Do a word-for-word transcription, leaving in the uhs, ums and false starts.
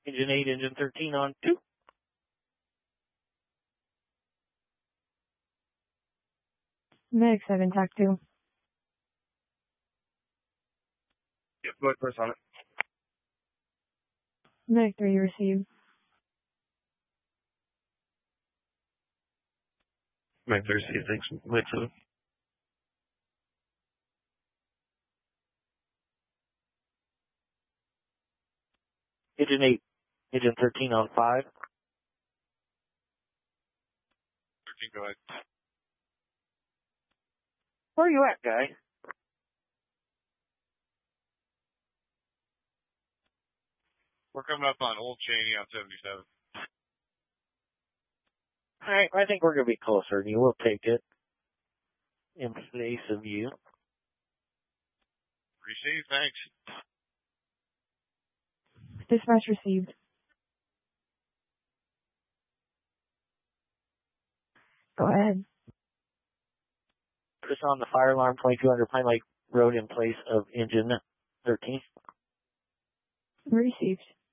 Engine eight, engine thirteen on two. Medic seven, T A C two. Yep, go ahead, press on it. Medic three, received. Medic three, received, thanks. Medic seven. Engine eight, engine thirteen on five. thirteen, go ahead. Where are you at, guy? We're coming up on Old Cheney on seventy-seven. Alright, I think we're going to be closer than you. We'll take it in place of you. Received, thanks. Dispatch received. Go ahead. Put us on the fire alarm twenty-two hundred Pine Lake Road in place of engine thirteen. Received.